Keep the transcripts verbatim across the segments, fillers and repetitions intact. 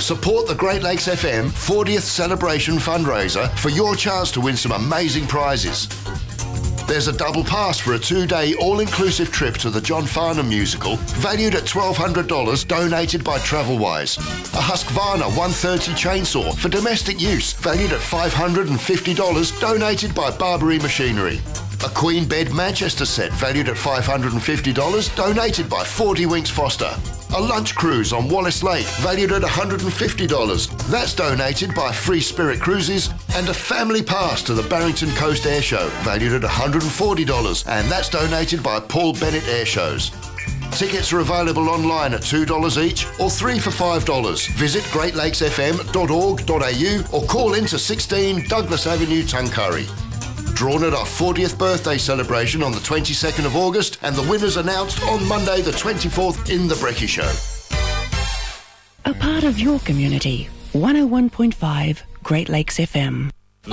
Support the Great Lakes F M fortieth Celebration fundraiser for your chance to win some amazing prizes. There's a double pass for a two-day all-inclusive trip to the John Farnham musical, valued at twelve hundred dollars, donated by Travelwise. A Husqvarna one thirty chainsaw for domestic use, valued at five hundred fifty dollars, donated by Barbary Machinery. A Queen Bed Manchester set, valued at five hundred fifty dollars, donated by forty Winks Foster. A lunch cruise on Wallace Lake, valued at one hundred fifty dollars. That's donated by Free Spirit Cruises. And a family pass to the Barrington Coast Air Show, valued at one hundred forty dollars. And that's donated by Paul Bennett Air Shows. Tickets are available online at two dollars each or three for five dollars. Visit great lakes f m dot org dot a u or call into sixteen Douglas Avenue, Tuncurry. Drawn at our fortieth birthday celebration on the twenty-second of August, and the winners announced on Monday the twenty-fourth in The Brekkie Show. A part of your community. one oh one point five Great Lakes F M.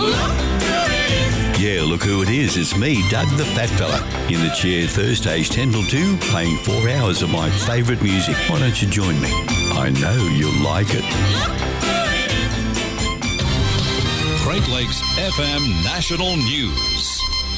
Yeah, look who it is. It's me, Doug the Fat Fella, in the chair Thursdays ten till two, playing four hours of my favourite music. Why don't you join me? I know you'll like it. Great Lakes F M National News.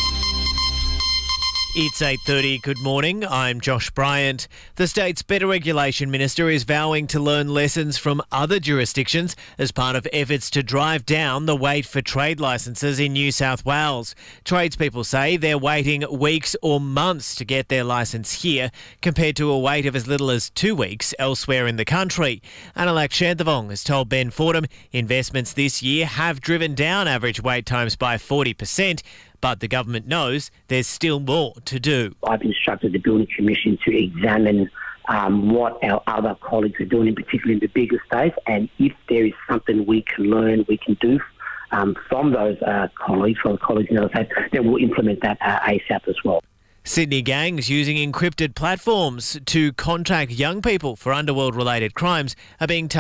It's eight thirty. Good morning. I'm Josh Bryant. The state's Better Regulation Minister is vowing to learn lessons from other jurisdictions as part of efforts to drive down the wait for trade licences in New South Wales. Tradespeople say they're waiting weeks or months to get their licence here, compared to a wait of as little as two weeks elsewhere in the country. Analak Shanthavong has told Ben Fordham investments this year have driven down average wait times by forty percent. But the government knows there's still more to do. I've instructed the Building Commission to examine um, what our other colleagues are doing, in particular in the bigger states, and if there is something we can learn, we can do um, from those uh, colleagues, from colleagues in other states, then we'll implement that uh, ASAP as well. Sydney gangs using encrypted platforms to contact young people for underworld-related crimes are being